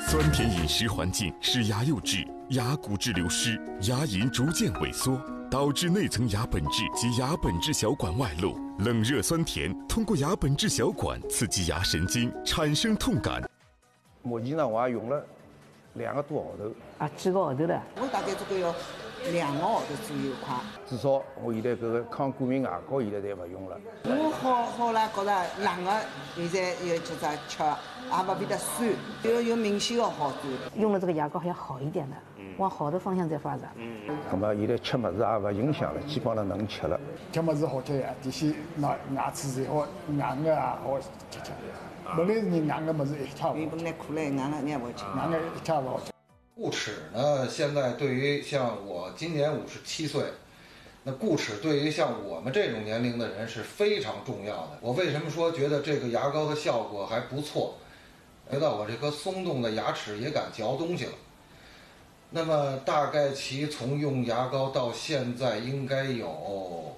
酸甜饮食环境使牙釉质、牙骨质流失，牙龈逐渐萎缩，导致内层牙本质及牙本质小管外露。冷热酸甜通过牙本质小管刺激牙神经，产生痛感。 目前呢，我也用了2个多号头啊，几个号头了？ 我大概这个要2个号头左右快。 至少我现在搿个抗过敏牙膏现在侪勿用了。 我好了，觉着冷个现在又吃也勿变得酸，有明显的好转。 用了这个牙膏还要好一点的，往好的方向在发展。 那么现在吃物事也勿影响了，基本上能吃了。 吃物事好吃呀，这些牙齿才好，硬个也好吃。本来是你硬个物事一塌糊涂。 本来苦了硬了，你也勿吃。 硬个一塌糊涂。 固齿呢，现在对于像我今年57岁，那固齿对于像我们这种年龄的人是非常重要的。我为什么说觉得这个牙膏的效果还不错？觉得我这颗松动的牙齿也敢嚼东西了。那么大概其从用牙膏到现在应该有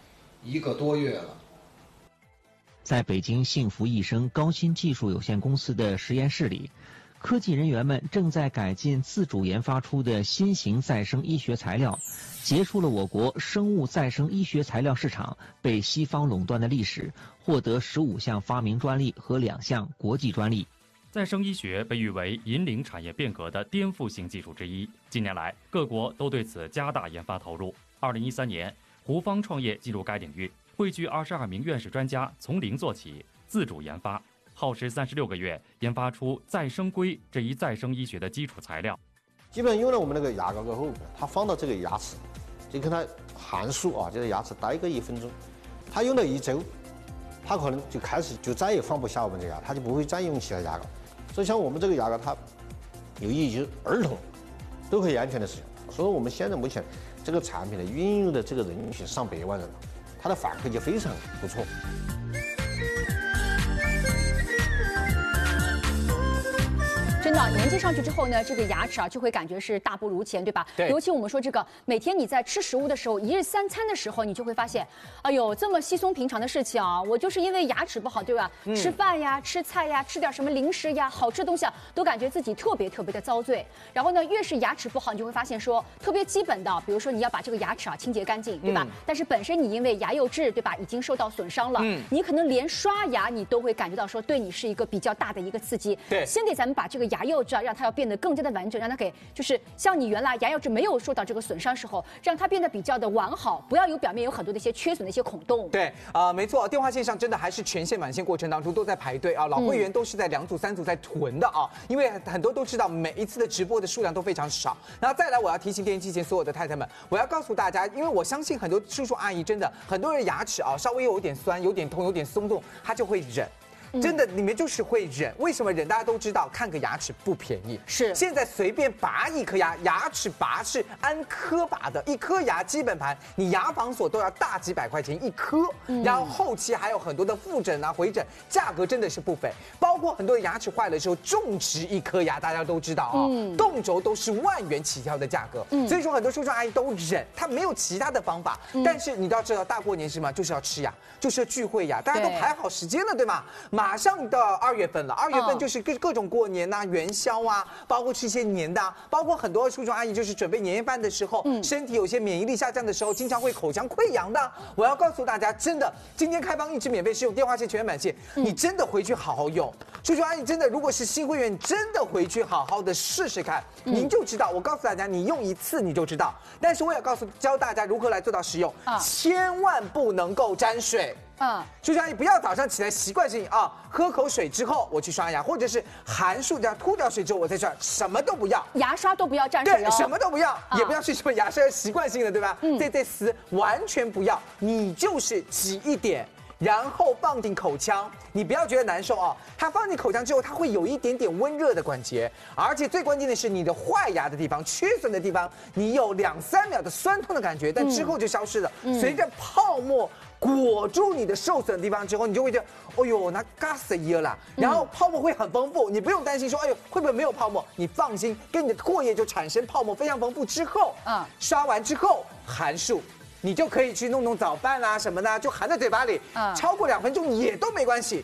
1个多月了。 在北京幸福益生高新技术有限公司的实验室里，科技人员们正在改进自主研发出的新型再生医学材料，结束了我国生物再生医学材料市场被西方垄断的历史，获得15项发明专利和2项国际专利。 再生医学被誉为引领产业变革的颠覆性技术之一。近年来，各国都对此加大研发投入。2013年，胡方创业进入该领域，汇聚22名院士专家，从零做起，自主研发，耗时36个月，研发出再生硅这一再生医学的基础材料。 基本上用了我们那个牙膏过后，它放到这个牙齿，就跟它含漱啊，就在牙齿待个1分钟。它用了1周，它可能就开始就再也放不下我们这个牙，它就不会再用其他牙膏。所以像我们这个牙膏，它有益于儿童，都可以安全的使用。所以我们现在目前这个产品的运用的这个人群上100万人了，它的反馈就非常不错。 真的，年纪上去之后呢，这个牙齿啊就会感觉是大不如前，对吧？ 对。 尤其我们说这个，每天你在吃食物的时候，一日3餐的时候，你就会发现，哎呦，这么稀松平常的事情啊，我就是因为牙齿不好，对吧？吃饭呀，吃菜呀，吃点什么零食呀，好吃的东西啊，都感觉自己特别的遭罪。然后呢，越是牙齿不好，你就会发现说，特别基本的，比如说你要把这个牙齿啊清洁干净，对吧？但是本身你因为牙釉质，对吧，已经受到损伤了，你可能连刷牙你都会感觉到说，对你是一个比较大的一个刺激。 对。 先给咱们把这个牙釉质啊，让它要变得更加的完整，让它给就是像你原来牙釉质没有受到这个损伤时候，让它变得比较的完好，不要有表面有很多的一些缺损的一些孔洞。 对没错，电话线上真的还是全线满线过程当中都在排队啊，老会员都是在2组3组在囤的啊，因为很多都知道每一次的直播的数量都非常少。然后再来，我要提醒电视机前所有的太太们，我要告诉大家，因为我相信很多叔叔阿姨真的很多人牙齿啊稍微有点酸、有点痛、有点松动，他就会忍。真的，你们就是会忍。为什么忍？大家都知道，看个牙齿不便宜。 是， 现在随便拔一颗牙，牙齿拔是按颗拔的，一颗牙基本盘，你牙防所都要大几百块钱1颗。然后后期还有很多的复诊啊、回诊，价格真的是不菲。包括很多的牙齿坏了之后，种植一颗牙，大家都知道啊，动辄都是10000元起跳的价格。所以说很多叔叔阿姨都忍，他没有其他的方法。但是你都要知道，大过年是什么？就是要吃牙，就是要聚会牙，大家都排好时间了，对吗？马上到2月份了，2月份就是各种过年啊、元宵啊，包括吃一些年的啊，包括很多叔叔阿姨就是准备年夜饭的时候，身体有些免疫力下降的时候，经常会口腔溃疡的。我要告诉大家，真的，今天开放1支免费试用，电话线全满线，你真的回去好好用。叔叔阿姨真的，如果是新会员，你真的回去好好的试试看，您就知道。我告诉大家，你用1次你就知道。但是我也教大家如何来做到实用，千万不能够沾水。叔叔阿姨不要早上起来习惯性喝口水之后我去刷牙，或者是含漱这样吐掉水之后我再刷，什么都不要， 牙刷都不要沾水哦， 对，什么都不要，也不要去什么牙刷习惯性的，对吧？这丝完全不要，你就是挤一点。然后放进口腔，你不要觉得难受啊！它放进口腔之后，它会有一点点温热的感觉，而且最关键的是，你的坏牙的地方、缺损的地方，你有2、3秒的酸痛的感觉，但之后就消失了。随着泡沫裹住你的受损的地方之后，你就会觉得，哦呦，那嘎死耶了。然后泡沫会很丰富，你不用担心说，哎呦，会不会没有泡沫？你放心，跟你的唾液就产生泡沫非常丰富之后，刷完之后含漱。你就可以去弄早饭啊什么的，就含在嘴巴里，超过2分钟也都没关系。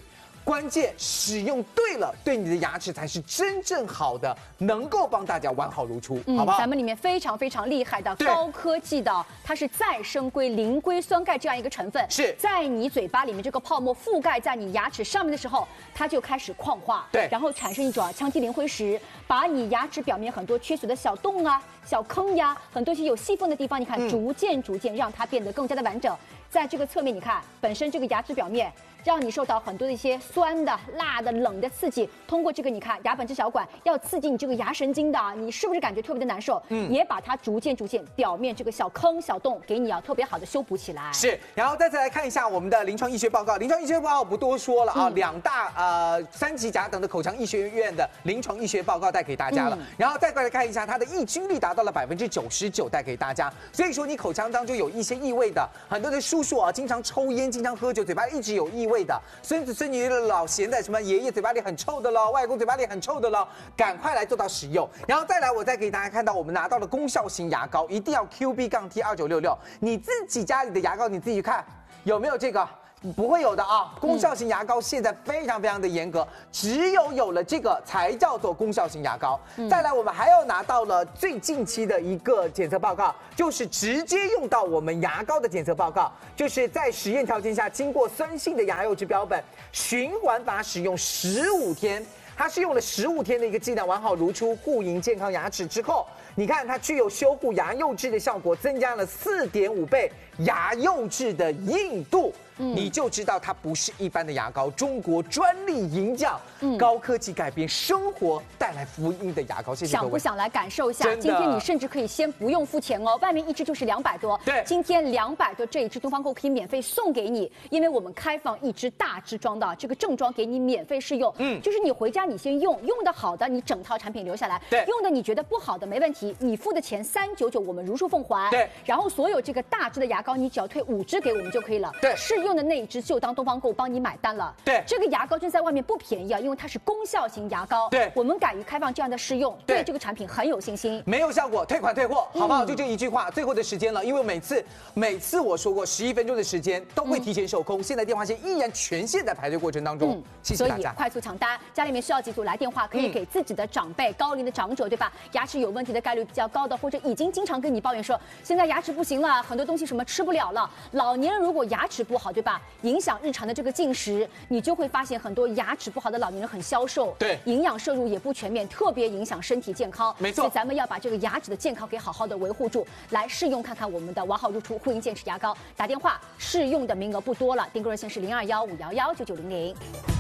关键使用对了，对你的牙齿才是真正好的，能够帮大家完好如初，好不好？ 咱们里面非常非常厉害的高科技的，它是再生硅磷硅酸钙这样一个成分， 是在你嘴巴里面这个泡沫覆盖在你牙齿上面的时候，它就开始矿化， 对， 然后产生一种羟基磷灰石，把你牙齿表面很多缺损的小洞啊、小坑呀，很多些有细缝的地方，你看逐渐让它变得更加的完整。在这个侧面，你看本身这个牙齿表面。让你受到很多的一些酸的、辣的、冷的刺激，通过这个你看牙本质小管要刺激你这个牙神经的，你是不是感觉特别的难受？也把它逐渐表面这个小坑、小洞给你特别好的修补起来。 是，然后再来看一下我们的临床医学报告。临床医学报告不多说了啊，2大3级甲等的口腔医学院的临床医学报告带给大家了。然后再过来看一下它的抑菌率达到了99%，带给大家。所以说你口腔当中有一些异味的，很多的叔叔啊经常抽烟、经常喝酒，嘴巴一直有异味的，孙子孙女老嫌的什么爷爷嘴巴里很臭的咯，外公嘴巴里很臭的咯，赶快来做到使用。然后再来，我再给大家看到我们拿到了功效型牙膏，一定要 QB-T2966。你自己家里的牙膏你自己看有没有这个。不会有的啊！功效型牙膏现在非常非常的严格，只有了这个才叫做功效型牙膏。再来，我们还要拿到了最近期的一个检测报告，就是直接用到我们牙膏的检测报告，就是在实验条件下经过酸性的牙釉质标本循环法使用15天。它是用了15天的一个剂量，完好如初，护龈健康牙齿之后，你看它具有修护牙釉质的效果，增加了4.5倍牙釉质的硬度。你就知道它不是一般的牙膏，中国专利银奖，高科技改变生活，带来福音的牙膏。谢谢各位。 想不想来感受一下？今天你甚至可以先不用付钱哦，外面一支就是200多， 对， 今天200多这一支东方购可以免费送给你，因为我们开放一支大支装的这个正装给你免费试用，就是你回家你先用，用的好的你整套产品留下来， 对， 用的你觉得不好的没问题，你付的钱399我们如数奉还， 对， 然后所有这个大支的牙膏你只要退5支给我们就可以了， 对， 试用的那一支就当东方购帮你买单了， 对， 这个牙膏真在外面不便宜啊，因为它是功效型牙膏， 对， 我们敢于开放这样的试用，对这个产品很有信心。 没有效果，退款退货，好不好？就这一句话，最后的时间了，因为每次我说过11分钟的时间都会提前售空，现在电话线依然全线在排队过程当中，谢谢大家。 所以快速抢单，家里面需要几组来电话，可以给自己的长辈、高龄的长者，对吧？牙齿有问题的概率比较高的，或者已经经常跟你抱怨说现在牙齿不行了，很多东西什么吃不了了。老年人如果牙齿不好，对吧？影响日常的这个进食，你就会发现很多牙齿不好的老年人很消瘦， 对， 营养摄入也不全面，特别影响身体健康。 没错， 所以咱们要把这个牙齿的健康给好好的维护住。来试用看看我们的完好如初护龈健齿牙膏，打电话试用的名额不多了，订购热线是0215119900。